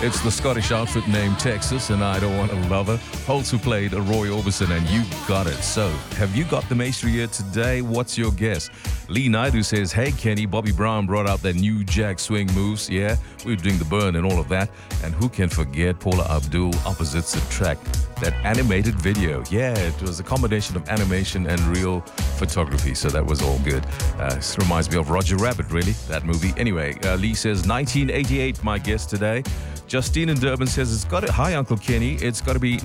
It's the Scottish outfit named Texas, and I Don't Want a Lover. Holtz who played Roy Orbison, and You Got It. So, have you got the Maestro here today? What's your guess? Lee Naidu says, hey Kenny, Bobby Brown brought out that new Jack swing moves. Yeah, we were doing the burn and all of that. And who can forget Paula Abdul, Opposites Attract? That animated video. Yeah, it was a combination of animation and real photography, so that was all good. This reminds me of Roger Rabbit, really, that movie. Anyway, Lee says 1988, my guess today. Justine in Durban says, it's got it. Hi, Uncle Kenny. It's got to be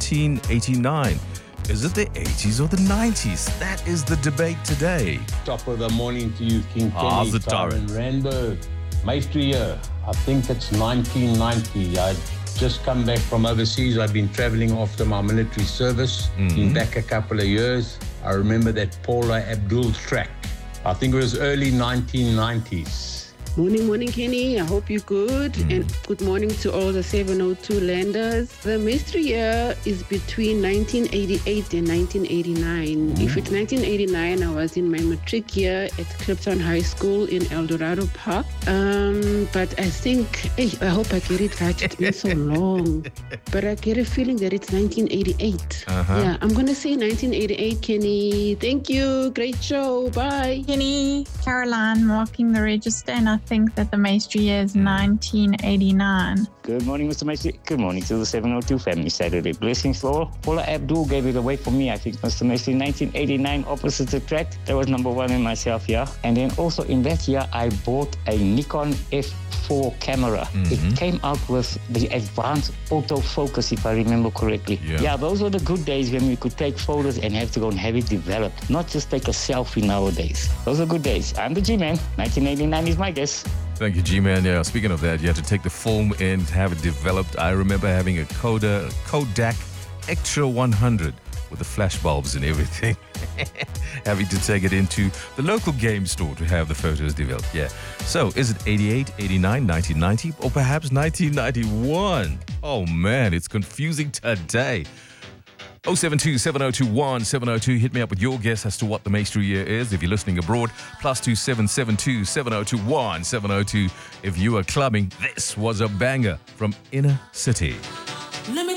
1989. Is it the 80s or the 90s? That is the debate today. Top of the morning to you, King Kenny. Zatara. Randburg. Maestro year. I think it's 1990. I just come back from overseas. I've been traveling after my military service. Been back a couple of years. I remember that Paula Abdul track. I think it was early 1990s. Morning, Kenny. I hope you're good. And good morning to all the 702 landers. The mystery year is between 1988 and 1989. If it's 1989, I was in my matric year at Clifton High School in El Dorado Park. But I think, I hope I get it right. It's been so long. But I get a feeling that it's 1988. Yeah, I'm going to say 1988, Kenny. Thank you. Great show. Bye. Kenny, Caroline marking the register, and I think that the Maestro year is 1989. Good morning, Mr. Maestro. Good morning to the 702 family. Saturday blessings, Laura. Paula Abdul gave it away for me, I think, Mr. Maestro. 1989, Opposites Attract. That was number one in myself, yeah. And then also in that year, I bought a Nikon F4 camera. It came out with the advanced autofocus, if I remember correctly. Yeah, those were the good days when we could take photos and have to go and have it developed, not just take a selfie nowadays. Those are good days. I'm the G-Man. 1989 is my guess. Thank you, G-Man. Yeah, speaking of that, you had to take the film and have it developed. I remember having a Kodak Extra 100 with the flash bulbs and everything. Having to take it into the local game store to have the photos developed. Yeah. So, is it 88, 89, 1990, or perhaps 1991? Oh, man, it's confusing today. 072-7021-702. Hit me up with your guess as to what the Maestro year is if you're listening abroad. +2772-7021-702. If you are clubbing, this was a banger from Inner City.